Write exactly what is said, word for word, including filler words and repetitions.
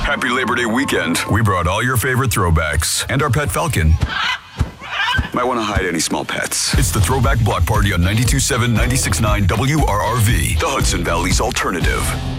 Happy Labor Day weekend. We brought all your favorite throwbacks and our pet Falcon. Might want to hide any small pets. It's the Throwback Block Party on ninety-two point seven, ninety-six point nine W R R V, the Hudson Valley's alternative.